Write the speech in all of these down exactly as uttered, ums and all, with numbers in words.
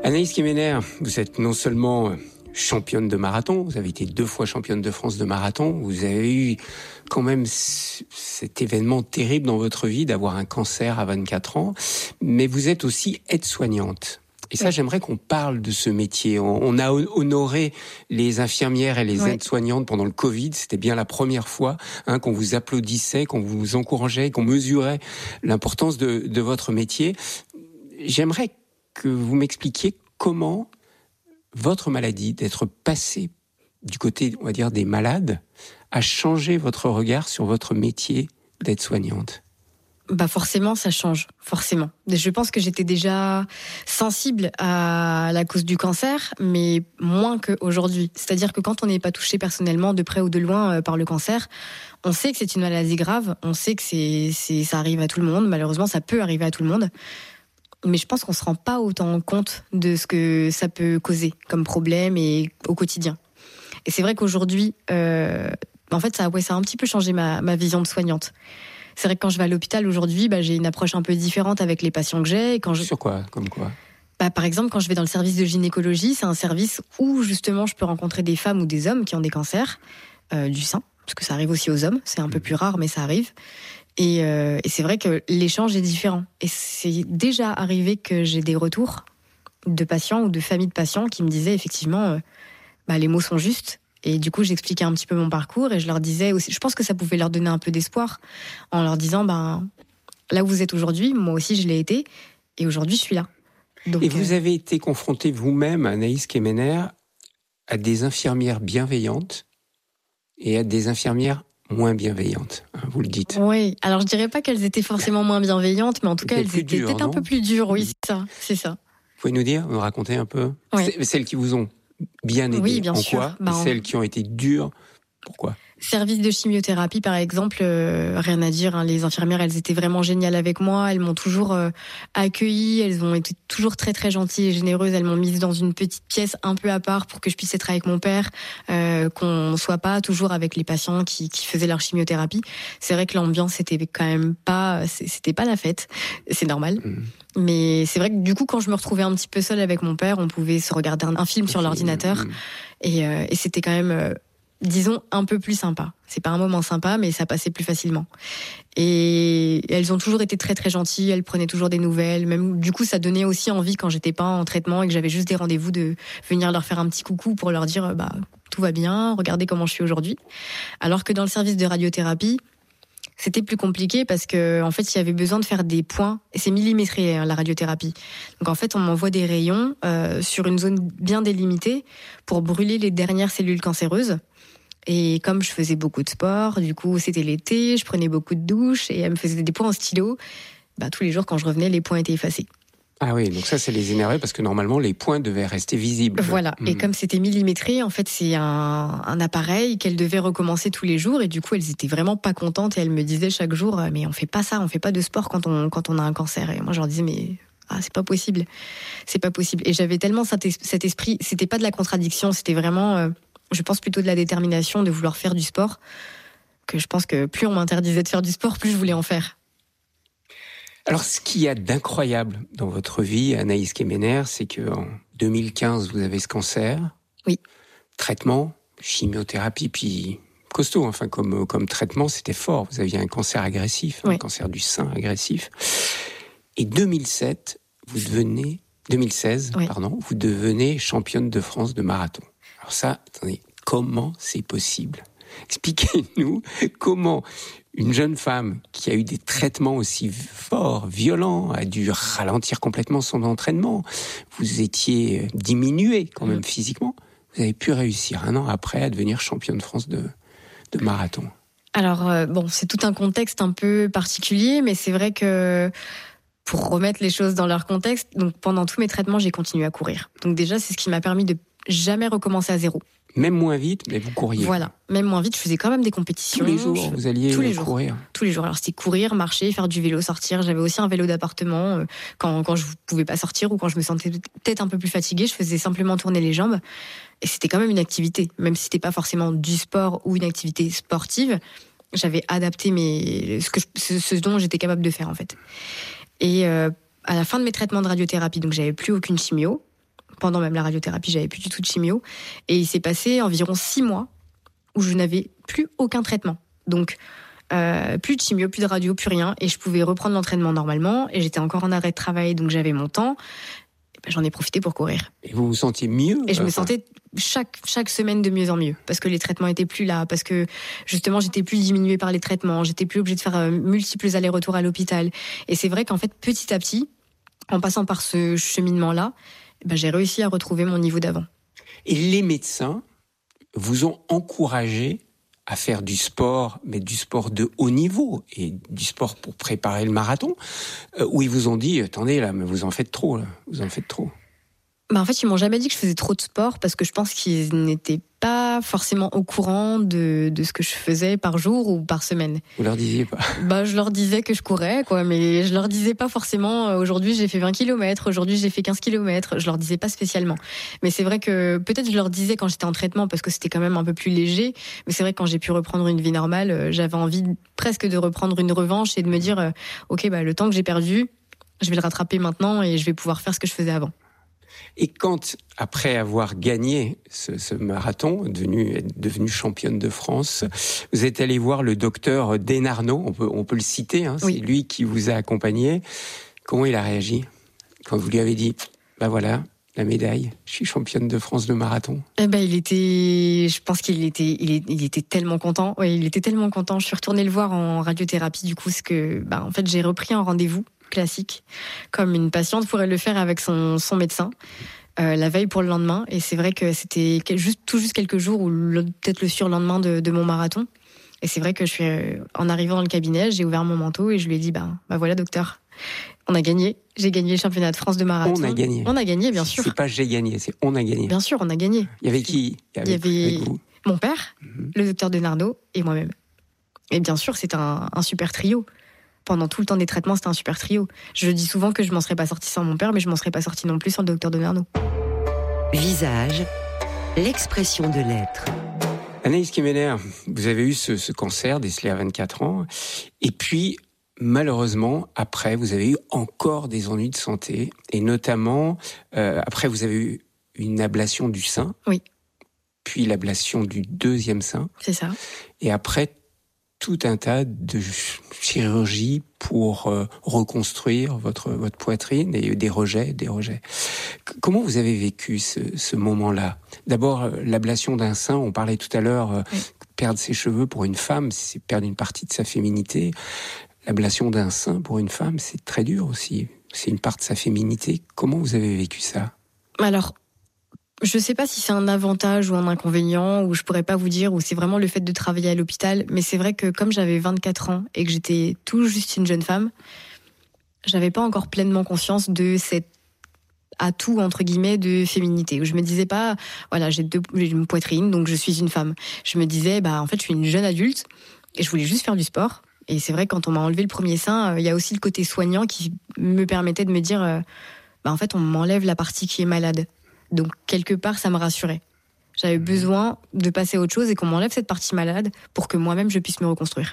Anaïs Kemener, vous êtes non seulement championne de marathon, vous avez été deux fois championne de France de marathon, vous avez eu quand même c- cet événement terrible dans votre vie d'avoir un cancer à vingt-quatre ans, mais vous êtes aussi aide-soignante. Et ça, oui. J'aimerais qu'on parle de ce métier. On, on a honoré les infirmières et les oui. aides-soignantes pendant le Covid. C'était bien la première fois hein, qu'on vous applaudissait, qu'on vous encourageait, qu'on mesurait l'importance de, de votre métier. J'aimerais que vous m'expliquiez comment votre maladie, d'être passé du côté, on va dire, des malades, a changé votre regard sur votre métier d'aide-soignante. Bah forcément, ça change, forcément. Je pense que j'étais déjà sensible à la cause du cancer, mais moins qu'aujourd'hui. C'est-à-dire que quand on n'est pas touché personnellement, de près ou de loin, euh, par le cancer, on sait que c'est une maladie grave, on sait que c'est, c'est, ça arrive à tout le monde. Malheureusement, ça peut arriver à tout le monde. Mais je pense qu'on se rend pas autant compte de ce que ça peut causer comme problème et au quotidien. Et c'est vrai qu'aujourd'hui, euh, en fait, ça, ouais, ça a un petit peu changé ma, ma vision de soignante. C'est vrai que quand je vais à l'hôpital aujourd'hui, bah, j'ai une approche un peu différente avec les patients que j'ai. Et quand je... Sur quoi ? Comme quoi ? Bah, par exemple, quand je vais dans le service de gynécologie, c'est un service où justement je peux rencontrer des femmes ou des hommes qui ont des cancers euh, du sein, parce que ça arrive aussi aux hommes. C'est un peu plus rare, mais ça arrive. Et, euh, et c'est vrai que l'échange est différent. Et c'est déjà arrivé que j'ai des retours de patients ou de familles de patients qui me disaient effectivement, euh, bah, les mots sont justes. Et du coup, j'expliquais un petit peu mon parcours et je leur disais aussi, je pense que ça pouvait leur donner un peu d'espoir en leur disant, ben, là où vous êtes aujourd'hui, moi aussi je l'ai été, et aujourd'hui je suis là. Donc, et vous euh... avez été confrontée vous-même, Anaïs Kemener, à des infirmières bienveillantes et à des infirmières moins bienveillantes, hein, vous le dites. Oui, alors je dirais pas qu'elles étaient forcément moins bienveillantes, mais en tout cas, elles étaient dures, peut-être non un peu plus dures, oui, c'est ça, c'est ça. Vous pouvez nous dire, nous raconter un peu oui. C'est, celles qui vous ont bien aidé, oui, bien en sûr. quoi bah, et on... celles qui ont été dures, pourquoi ? Service de chimiothérapie, par exemple, euh, rien à dire. Hein, les infirmières, elles étaient vraiment géniales avec moi. Elles m'ont toujours euh, accueillie. Elles ont été toujours très très gentilles et généreuses. Elles m'ont mise dans une petite pièce un peu à part pour que je puisse être avec mon père, euh, qu'on soit pas toujours avec les patients qui, qui faisaient leur chimiothérapie. C'est vrai que l'ambiance c'était quand même pas, c'était pas la fête. C'est normal. Mmh. Mais c'est vrai que du coup, quand je me retrouvais un petit peu seule avec mon père, on pouvait se regarder un, un film sur l'ordinateur mmh. et, euh, et c'était quand même euh, disons, un peu plus sympa. C'est pas un moment sympa, mais ça passait plus facilement. Et elles ont toujours été très très gentilles, elles prenaient toujours des nouvelles. Même du coup, ça donnait aussi envie quand j'étais pas en traitement et que j'avais juste des rendez-vous de venir leur faire un petit coucou pour leur dire bah tout va bien, regardez comment je suis aujourd'hui. Alors que dans le service de radiothérapie, c'était plus compliqué parce que en fait, il y avait besoin de faire des points et c'est millimétré hein, la radiothérapie. Donc en fait, on m'envoie des rayons euh, sur une zone bien délimitée pour brûler les dernières cellules cancéreuses. Et comme je faisais beaucoup de sport, du coup c'était l'été, je prenais beaucoup de douches et elle me faisait des points en stylo. Bah, tous les jours quand je revenais, les points étaient effacés. Ah oui, donc ça c'est les énerver parce que normalement les points devaient rester visibles. Voilà, mmh. Et comme c'était millimétré, en fait c'est un, un appareil qu'elles devaient recommencer tous les jours et du coup elles étaient vraiment pas contentes et elles me disaient chaque jour mais on fait pas ça, on fait pas de sport quand on, quand on a un cancer. Et moi je leur disais mais... Ah, c'est pas possible, c'est pas possible. Et j'avais tellement cet, es- cet esprit, c'était pas de la contradiction, c'était vraiment... Euh, je pense plutôt de la détermination de vouloir faire du sport, que je pense que plus on m'interdisait de faire du sport, plus je voulais en faire. Alors, ce qu'il y a d'incroyable dans votre vie, Anaïs Kemener, c'est qu'en deux mille quinze, vous avez ce cancer. Oui. Traitement, chimiothérapie, puis costaud, enfin, comme, comme traitement, c'était fort. Vous aviez un cancer agressif, oui. Un cancer du sein agressif. Et deux mille sept, vous devenez, deux mille seize, oui. pardon, vous devenez championne de France de marathon. Alors ça, attendez, comment c'est possible ? Expliquez-nous comment une jeune femme qui a eu des traitements aussi forts, violents, a dû ralentir complètement son entraînement. Vous étiez diminuée quand même mmh. physiquement. Vous avez pu réussir un an après à devenir championne de France de, de marathon. Alors, euh, bon, c'est tout un contexte un peu particulier, mais c'est vrai que pour remettre les choses dans leur contexte, donc pendant tous mes traitements, j'ai continué à courir. Donc déjà, c'est ce qui m'a permis de jamais recommencer à zéro. Même moins vite, mais vous couriez. Voilà, même moins vite, je faisais quand même des compétitions. Tous les jours, je... vous alliez tous les courir. Jours. Tous les jours. Alors c'était courir, marcher, faire du vélo, sortir. J'avais aussi un vélo d'appartement euh, quand quand je pouvais pas sortir ou quand je me sentais peut-être un peu plus fatiguée, je faisais simplement tourner les jambes. Et c'était quand même une activité, même si c'était pas forcément du sport ou une activité sportive. J'avais adapté mes ce que je... ce dont j'étais capable de faire en fait. Et euh, à la fin de mes traitements de radiothérapie, donc j'avais plus aucune chimio. pendant même la radiothérapie, j'avais plus du tout de chimio. Et il s'est passé environ six mois où je n'avais plus aucun traitement. Donc, euh, plus de chimio, plus de radio, plus rien. Et je pouvais reprendre l'entraînement normalement. Et j'étais encore en arrêt de travail, donc j'avais mon temps. Et ben, j'en ai profité pour courir. Et vous vous sentiez mieux? Et je enfin... me sentais chaque, chaque semaine de mieux en mieux. Parce que les traitements étaient plus là. Parce que, justement, j'étais plus diminuée par les traitements. J'étais plus obligée de faire euh, multiples allers-retours à l'hôpital. Et c'est vrai qu'en fait, petit à petit, en passant par ce cheminement-là, ben, j'ai réussi à retrouver mon niveau d'avant. Et les médecins vous ont encouragé à faire du sport, mais du sport de haut niveau, et du sport pour préparer le marathon, euh, où ils vous ont dit, attendez là, mais vous en faites trop, là, vous en faites trop. Bah en fait, ils m'ont jamais dit que je faisais trop de sport parce que je pense qu'ils n'étaient pas forcément au courant de, de ce que je faisais par jour ou par semaine. Vous leur disiez pas? Bah, je leur disais que je courais, quoi, mais je leur disais pas forcément, aujourd'hui j'ai fait vingt kilomètres, aujourd'hui j'ai fait quinze kilomètres, je leur disais pas spécialement. Mais c'est vrai que peut-être je leur disais quand j'étais en traitement parce que c'était quand même un peu plus léger, mais c'est vrai que quand j'ai pu reprendre une vie normale, j'avais envie presque de reprendre une revanche et de me dire, ok, bah, le temps que j'ai perdu, je vais le rattraper maintenant et je vais pouvoir faire ce que je faisais avant. Et quand, après avoir gagné ce, ce marathon, devenu, devenu championne de France, vous êtes allé voir le docteur Desnarnaud, on peut, on peut le citer, hein, oui. C'est lui qui vous a accompagné. Comment il a réagi quand vous lui avez dit, ben voilà, la médaille, je suis championne de France de marathon? Eh ben, il était, je pense qu'il était, il, est, il était tellement content. Oui, il était tellement content. Je suis retournée le voir en radiothérapie, du coup, parce que, bah, en fait, j'ai repris un rendez-vous classique, comme une patiente pourrait le faire avec son, son médecin, euh, la veille pour le lendemain. Et c'est vrai que c'était juste, tout juste quelques jours, ou le, peut-être le surlendemain de, de mon marathon. Et c'est vrai que je suis, en arrivant dans le cabinet, j'ai ouvert mon manteau et je lui ai dit, bah, bah voilà, docteur, on a gagné. J'ai gagné le championnat de France de marathon. On a gagné. On a gagné, bien sûr. C'est pas j'ai gagné, c'est on a gagné. Bien sûr, on a gagné. Il y avait qui? Il y avait, Il y avait mon père, mm-hmm. le docteur Desnarnaud et moi-même. Et bien sûr, c'est un, un super trio. Pendant tout le temps des traitements, c'était un super trio. Je dis souvent que je m'en serais pas sortie sans mon père, mais je m'en serais pas sortie non plus sans le docteur Desnarnaud. Visage, l'expression de l'être. Anaïs Kemener, vous avez eu ce, ce cancer décelé à vingt-quatre ans, et puis malheureusement, après, vous avez eu encore des ennuis de santé, et notamment, euh, après, vous avez eu une ablation du sein, oui. Puis l'ablation du deuxième sein, c'est ça, et après, tout un tas de chirurgies pour euh, reconstruire votre votre poitrine et des rejets, des rejets. Comment vous avez vécu ce, ce moment-là? D'abord, euh, l'ablation d'un sein, on parlait tout à l'heure, euh, oui. Perdre ses cheveux pour une femme, c'est perdre une partie de sa féminité. L'ablation d'un sein pour une femme, c'est très dur aussi. C'est une part de sa féminité. Comment vous avez vécu ça? Alors, je ne sais pas si c'est un avantage ou un inconvénient, ou je pourrais pas vous dire, ou c'est vraiment le fait de travailler à l'hôpital. Mais c'est vrai que comme j'avais vingt-quatre ans et que j'étais tout juste une jeune femme, j'avais pas encore pleinement conscience de cet atout, entre guillemets, de féminité. Où je me disais pas, voilà, j'ai, deux, j'ai une poitrine, donc je suis une femme. Je me disais, bah, en fait, je suis une jeune adulte et je voulais juste faire du sport. Et c'est vrai que quand on m'a enlevé le premier sein, il y a aussi le côté soignant qui me permettait de me dire, euh, bah, en fait, on m'enlève la partie qui est malade. Donc, quelque part, ça me rassurait. J'avais besoin de passer à autre chose et qu'on m'enlève cette partie malade pour que moi-même, je puisse me reconstruire.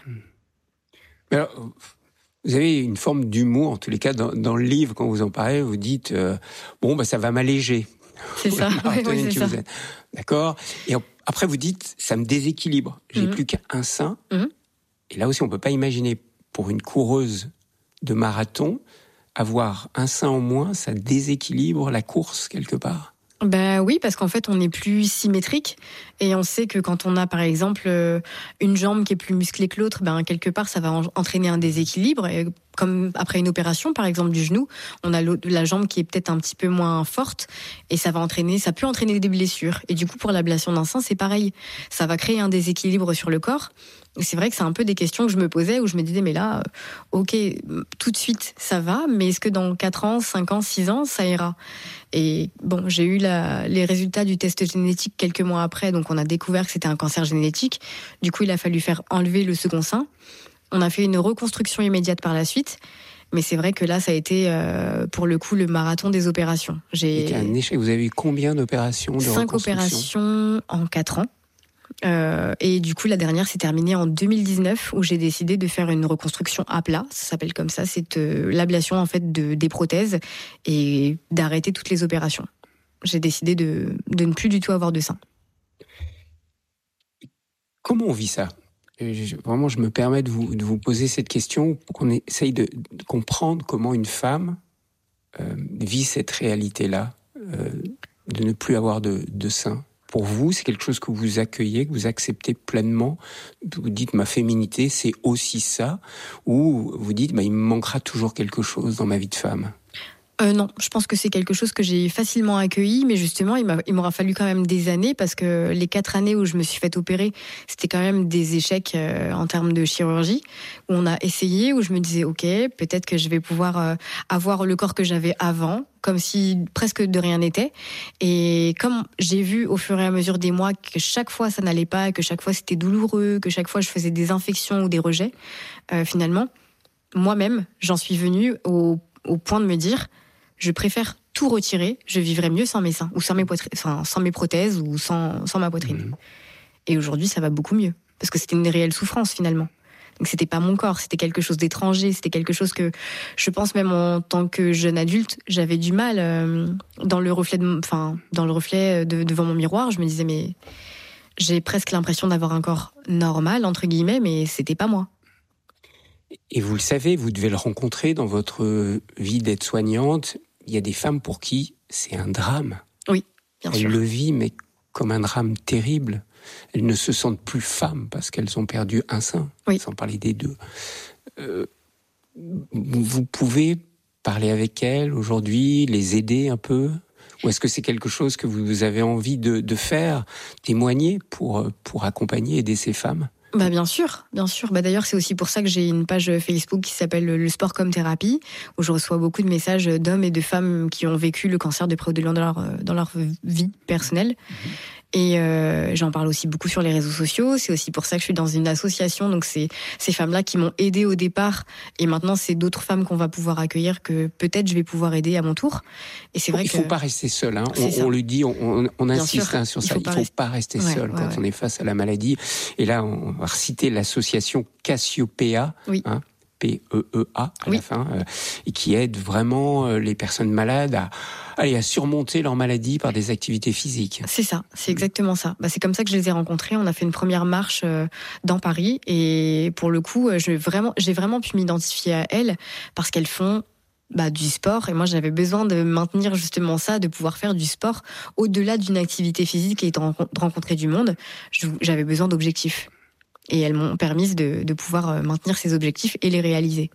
Mais alors, vous avez une forme d'humour, en tous les cas, dans, dans le livre, quand vous en parlez, vous dites euh, « Bon, bah, ça va m'alléger. » C'est ça, oui, oui, c'est ça. Êtes. D'accord. Et après, vous dites « Ça me déséquilibre. J'ai mm-hmm. plus qu'un sein. Mm-hmm. » Et là aussi, on ne peut pas imaginer, pour une coureuse de marathon, avoir un sein en moins, ça déséquilibre la course, quelque part. Ben oui, parce qu'en fait, on est plus symétrique et on sait que quand on a, par exemple, une jambe qui est plus musclée que l'autre, ben quelque part, ça va entraîner un déséquilibre. Et comme après une opération, par exemple, du genou, on a la jambe qui est peut-être un petit peu moins forte et ça va entraîner, ça peut entraîner des blessures. Et du coup, pour l'ablation d'un sein, c'est pareil. Ça va créer un déséquilibre sur le corps. Et c'est vrai que c'est un peu des questions que je me posais où je me disais, mais là, ok, tout de suite, ça va, mais est-ce que dans quatre ans, cinq ans, six ans, ça ira? Et bon, j'ai eu la, les résultats du test génétique quelques mois après, donc on a découvert que c'était un cancer génétique. Du coup, il a fallu faire enlever le second sein. On a fait une reconstruction immédiate par la suite. Mais c'est vrai que là, ça a été, euh, pour le coup, le marathon des opérations. J'ai... C'était un échec. Vous avez eu combien d'opérations de Cinq opérations en quatre ans. Euh, et du coup, la dernière s'est terminée en deux mille dix-neuf, où j'ai décidé de faire une reconstruction à plat. Ça s'appelle comme ça. C'est euh, l'ablation en fait de, des prothèses et d'arrêter toutes les opérations. j'ai décidé de, de ne plus du tout avoir de sein. Comment on vit ça ? Je, vraiment, je me permets de vous, de vous poser cette question pour qu'on essaye de, de comprendre comment une femme euh, vit cette réalité-là, euh, de ne plus avoir de, de sein. Pour vous, c'est quelque chose que vous accueillez, que vous acceptez pleinement. Vous dites, ma féminité, c'est aussi ça. Ou vous dites, bah, il me manquera toujours quelque chose dans ma vie de femme. Euh, non, je pense que c'est quelque chose que j'ai facilement accueilli, mais justement, il, m'a, il m'aura fallu quand même des années, parce que les quatre années où je me suis fait opérer, c'était quand même des échecs euh, en termes de chirurgie, où on a essayé, où je me disais, ok, peut-être que je vais pouvoir euh, avoir le corps que j'avais avant, comme si presque de rien n'était. Et comme j'ai vu au fur et à mesure des mois que chaque fois ça n'allait pas, que chaque fois c'était douloureux, que chaque fois je faisais des infections ou des rejets, euh, finalement, moi-même, j'en suis venue au, au point de me dire, je préfère tout retirer, je vivrais mieux sans mes seins, ou sans mes, poitrines, enfin, sans mes prothèses, ou sans, sans ma poitrine. Mmh. Et aujourd'hui, ça va beaucoup mieux, parce que c'était une réelle souffrance, finalement. Donc c'était pas mon corps, c'était quelque chose d'étranger, c'était quelque chose que, je pense même en tant que jeune adulte, j'avais du mal, euh, dans le reflet, de, enfin, dans le reflet de, devant mon miroir, je me disais, mais j'ai presque l'impression d'avoir un corps normal, entre guillemets, mais c'était pas moi. Et vous le savez, vous devez le rencontrer dans votre vie d'aide-soignante. Il y a des femmes pour qui c'est un drame. Oui, bien Elles sûr. Elles le vivent, mais comme un drame terrible. Elles ne se sentent plus femmes parce qu'elles ont perdu un sein, oui. sans parler des deux. Euh, vous pouvez parler avec elles aujourd'hui, les aider un peu ? Ou est-ce que c'est quelque chose que vous avez envie de, de faire, témoigner pour, pour accompagner, aider ces femmes ? Bah bien sûr, bien sûr. Bah d'ailleurs, c'est aussi pour ça que j'ai une page Facebook qui s'appelle Le Sport comme thérapie, où je reçois beaucoup de messages d'hommes et de femmes qui ont vécu le cancer de près ou de loin dans leur, dans leur vie personnelle. Mmh. Et euh, j'en parle aussi beaucoup sur les réseaux sociaux. C'est aussi pour ça que je suis dans une association. Donc c'est ces femmes-là qui m'ont aidée au départ, et maintenant c'est d'autres femmes qu'on va pouvoir accueillir, que peut-être je vais pouvoir aider à mon tour. Et c'est vrai il que il faut pas rester seul. Hein. On, on le dit, on, on insiste hein, sur ça. Il faut pas, il faut pas rester ouais, seul ouais, quand ouais. on est face à la maladie. Et là, on va reciter l'association Cassiopeia. Oui. Hein, P E E A à oui. la fin, euh, et qui aide vraiment euh, les personnes malades à, allez, à surmonter leur maladie par des activités physiques. C'est ça, c'est exactement ça. Bah, c'est comme ça que je les ai rencontrées. On a fait une première marche euh, dans Paris, et pour le coup, je, vraiment, j'ai vraiment pu m'identifier à elles, parce qu'elles font bah, du sport, et moi j'avais besoin de maintenir justement ça, de pouvoir faire du sport au-delà d'une activité physique et de rencontrer du monde. J'avais besoin d'objectifs. Et elles m'ont permis de, de pouvoir maintenir ces objectifs et les réaliser.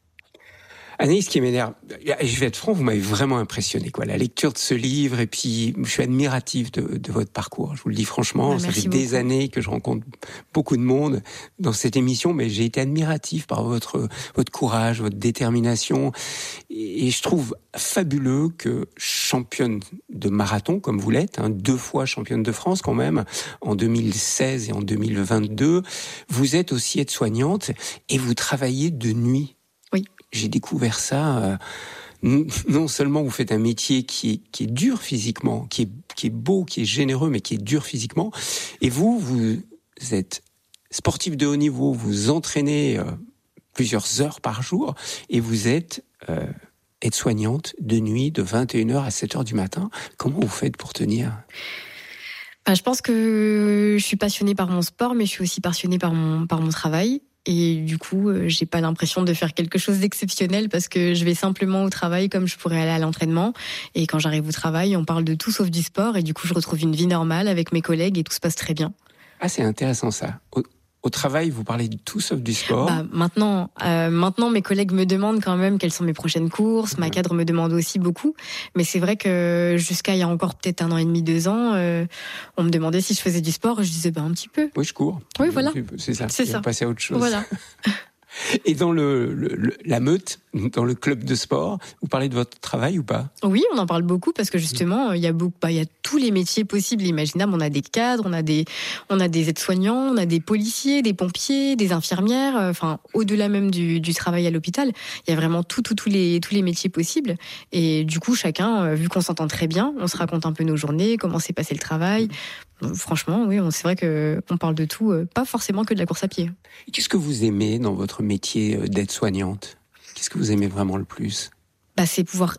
Anaïs Kemener, je vais être franc, vous m'avez vraiment impressionné, quoi. La lecture de ce livre, et puis je suis admiratif de, de votre parcours. Je vous le dis franchement, bah, ça fait beaucoup. des années que je rencontre beaucoup de monde dans cette émission, mais j'ai été admiratif par votre votre courage, votre détermination, et, et je trouve fabuleux que championne de marathon comme vous l'êtes, hein, deux fois championne de France quand même, en deux mille seize et en deux mille vingt-deux, vous êtes aussi aide-soignante et vous travaillez de nuit. Oui. J'ai découvert ça. Euh, non seulement vous faites un métier qui est, qui est dur physiquement, qui est, qui est beau, qui est généreux, mais qui est dur physiquement. Et vous, vous êtes sportif de haut niveau, vous entraînez euh, plusieurs heures par jour, et vous êtes euh, aide-soignante de nuit de vingt et une heures à sept heures du matin. Comment vous faites pour tenir ? Bah, je pense que je suis passionnée par mon sport, mais je suis aussi passionnée par mon, par mon travail. Et du coup, j'ai pas l'impression de faire quelque chose d'exceptionnel, parce que je vais simplement au travail comme je pourrais aller à l'entraînement. Et quand j'arrive au travail, on parle de tout sauf du sport. Et du coup, je retrouve une vie normale avec mes collègues et tout se passe très bien. Ah, c'est intéressant ça. Au, au travail, vous parlez de tout sauf du sport. Bah, maintenant, euh, maintenant, mes collègues me demandent quand même quelles sont mes prochaines courses. Ma cadre me demande aussi beaucoup. Mais c'est vrai que jusqu'à il y a encore peut-être un an et demi, deux ans, euh, on me demandait si je faisais du sport. Et je disais, bah, un petit peu. Oui, je cours. Oui, voilà. C'est ça. C'est ça. On va passer à autre chose. Voilà. Et dans le, le, le, la meute, dans le club de sport, vous parlez de votre travail ou pas ? Oui, on en parle beaucoup, parce que justement, il y a beaucoup, bah, il y a tous les métiers possibles et imaginables. On a des cadres, on a des, on a des aides-soignants, on a des policiers, des pompiers, des infirmières. Enfin, au-delà même du, du travail à l'hôpital, il y a vraiment tout, tout, tous les, tous les métiers possibles. Et du coup, chacun, vu qu'on s'entend très bien, on se raconte un peu nos journées, comment s'est passé le travail. Franchement, oui, c'est vrai que on parle de tout, pas forcément que de la course à pied. Qu'est-ce que vous aimez dans votre métier d'aide-soignante ? Qu'est-ce que vous aimez vraiment le plus ? Bah, c'est pouvoir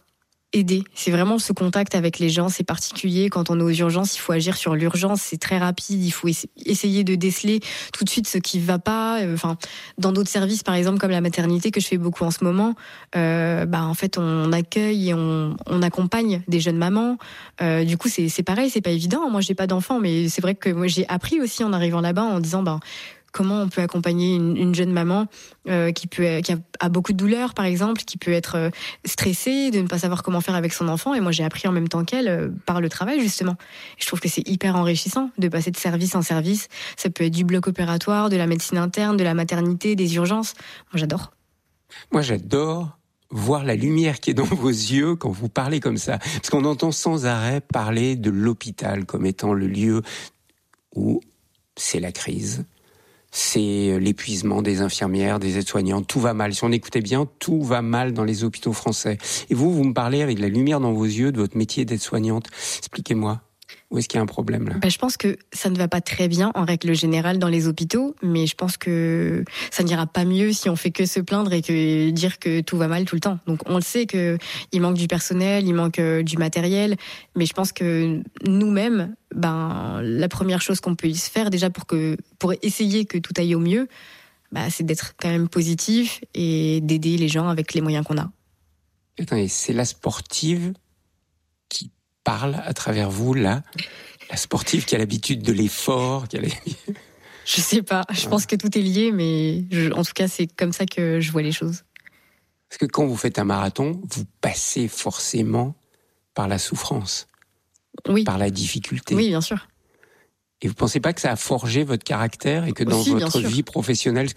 aider. C'est vraiment ce contact avec les gens, c'est particulier. Quand on est aux urgences, il faut agir sur l'urgence, c'est très rapide, il faut essayer de déceler tout de suite ce qui va pas. Enfin, dans d'autres services, par exemple, comme la maternité, que je fais beaucoup en ce moment, euh, bah, en fait, on accueille et on, on accompagne des jeunes mamans. Euh, du coup, c'est, c'est pareil, c'est pas évident. Moi, j'ai pas d'enfant, mais c'est vrai que moi, j'ai appris aussi en arrivant là-bas en disant, bah, comment on peut accompagner une, une jeune maman euh, qui, peut, qui a, a beaucoup de douleurs, par exemple, qui peut être euh, stressée, de ne pas savoir comment faire avec son enfant. Et moi, j'ai appris en même temps qu'elle euh, par le travail, justement. Et je trouve que c'est hyper enrichissant de passer de service en service. Ça peut être du bloc opératoire, de la médecine interne, de la maternité, des urgences. Moi, j'adore. Moi, j'adore voir la lumière qui est dans vos yeux quand vous parlez comme ça. Parce qu'on entend sans arrêt parler de l'hôpital comme étant le lieu où c'est la crise. C'est l'épuisement des infirmières, des aides-soignants. Tout va mal. Si on écoutait bien, tout va mal dans les hôpitaux français. Et vous, vous me parlez avec la lumière dans vos yeux de votre métier d'aide-soignante. Expliquez-moi. Où est-ce qu'il y a un problème là ? Ben, je pense que ça ne va pas très bien en règle générale dans les hôpitaux, mais je pense que ça n'ira pas mieux si on fait que se plaindre et que dire que tout va mal tout le temps. Donc on le sait que il manque du personnel, il manque du matériel, mais je pense que nous-mêmes, ben la première chose qu'on puisse faire déjà pour que pour essayer que tout aille au mieux, ben, c'est d'être quand même positif et d'aider les gens avec les moyens qu'on a. Attendez, c'est la sportive qui parle à travers vous, là, la sportive qui a l'habitude de l'effort, qui a l'habitude... Je sais pas, je pense que tout est lié, mais je, en tout cas, c'est comme ça que je vois les choses. Parce que quand vous faites un marathon, vous passez forcément par la souffrance, oui. par la difficulté. Oui, bien sûr. Et vous pensez pas que ça a forgé votre caractère et que dans Aussi, votre vie professionnelle,